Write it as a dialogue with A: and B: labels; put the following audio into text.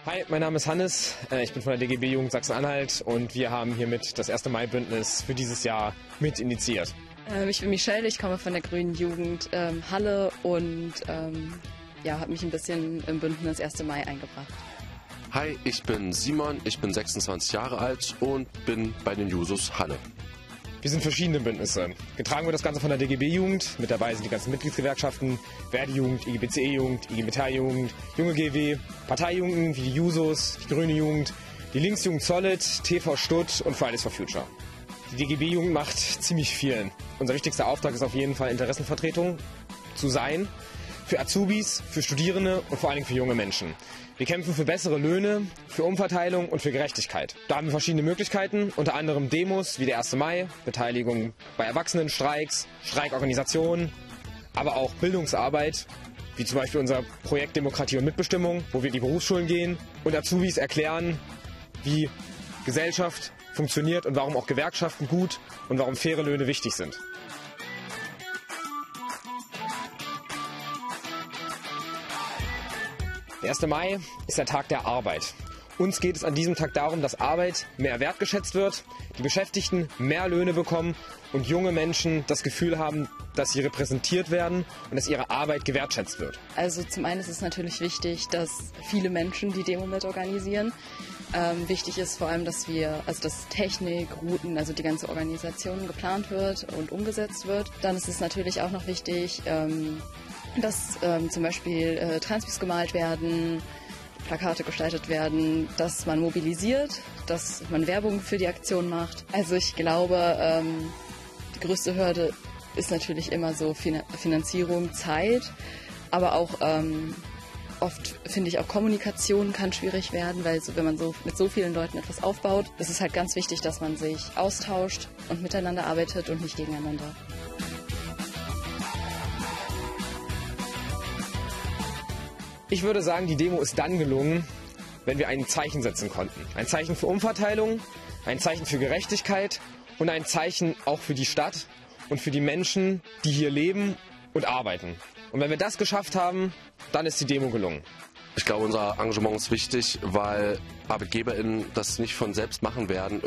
A: Hi, mein Name ist Hannes, ich bin von der DGB Jugend Sachsen-Anhalt und wir haben hiermit das 1. Mai-Bündnis für dieses Jahr mit initiiert.
B: Ich bin Michelle, ich komme von der Grünen Jugend Halle und habe mich ein bisschen im Bündnis 1. Mai eingebracht.
C: Hi, ich bin Simon, ich bin 26 Jahre alt und bin bei den Jusos Halle.
A: Wir sind verschiedene Bündnisse. Getragen wird das Ganze von der DGB-Jugend. Mit dabei sind die ganzen Mitgliedsgewerkschaften, Verdi-Jugend, IGBCE-Jugend, IG Metall-Jugend, Junge GW, Parteijugenden wie die Jusos, die Grüne Jugend, die Linksjugend Solid, TV Stutt und Fridays for Future. Die DGB-Jugend macht ziemlich viel. Unser wichtigster Auftrag ist auf jeden Fall Interessenvertretung zu sein. Für Azubis, für Studierende und vor allen Dingen für junge Menschen. Wir kämpfen für bessere Löhne, für Umverteilung und für Gerechtigkeit. Da haben wir verschiedene Möglichkeiten, unter anderem Demos wie der 1. Mai, Beteiligung bei Erwachsenenstreiks, Streikorganisationen, aber auch Bildungsarbeit, wie zum Beispiel unser Projekt Demokratie und Mitbestimmung, wo wir in die Berufsschulen gehen und Azubis erklären, wie Gesellschaft funktioniert und warum auch Gewerkschaften gut und warum faire Löhne wichtig sind. Der 1. Mai ist der Tag der Arbeit. Uns geht es an diesem Tag darum, dass Arbeit mehr wertgeschätzt wird, die Beschäftigten mehr Löhne bekommen und junge Menschen das Gefühl haben, dass sie repräsentiert werden und dass ihre Arbeit gewertschätzt wird.
B: Also zum einen ist es natürlich wichtig, dass viele Menschen die Demo mit organisieren. Wichtig ist vor allem, dass Technik, Routen, also die ganze Organisation geplant wird und umgesetzt wird. Dann ist es natürlich auch noch wichtig, dass zum Beispiel Transmis gemalt werden, Plakate gestaltet werden, dass man mobilisiert, dass man Werbung für die Aktion macht. Also ich glaube, die größte Hürde ist natürlich immer so Finanzierung, Zeit, aber auch oft finde ich auch Kommunikation kann schwierig werden, weil wenn man so mit so vielen Leuten etwas aufbaut, ist es halt ganz wichtig, dass man sich austauscht und miteinander arbeitet und nicht gegeneinander.
A: Ich würde sagen, die Demo ist dann gelungen, wenn wir ein Zeichen setzen konnten. Ein Zeichen für Umverteilung, ein Zeichen für Gerechtigkeit und ein Zeichen auch für die Stadt und für die Menschen, die hier leben und arbeiten. Und wenn wir das geschafft haben, dann ist die Demo gelungen.
C: Ich glaube, unser Engagement ist wichtig, weil ArbeitgeberInnen das nicht von selbst machen werden.